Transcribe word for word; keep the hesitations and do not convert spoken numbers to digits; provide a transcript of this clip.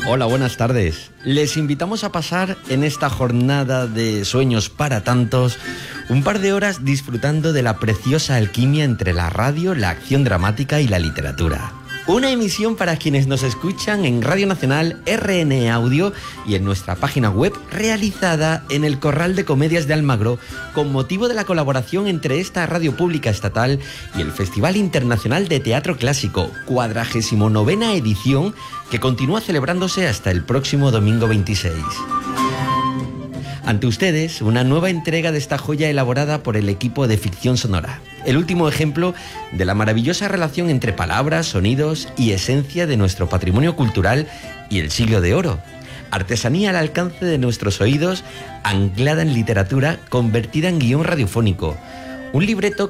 Hola, buenas tardes. Les invitamos a pasar en esta jornada de sueños para tantos un par de horas disfrutando de la preciosa alquimia entre la radio, la acción dramática y la literatura. Una emisión para quienes nos escuchan en Radio Nacional, R N Audio y en nuestra página web, realizada en el Corral de Comedias de Almagro con motivo de la colaboración entre esta radio pública estatal y el Festival Internacional de Teatro Clásico, cuadragésimo novena edición, que continúa celebrándose hasta el próximo domingo veintiséis. Ante ustedes, una nueva entrega de esta joya elaborada por el equipo de Ficción Sonora. El último ejemplo de la maravillosa relación entre palabras, sonidos y esencia de nuestro patrimonio cultural y el siglo de oro. Artesanía al alcance de nuestros oídos, anclada en literatura, convertida en guión radiofónico. Un libreto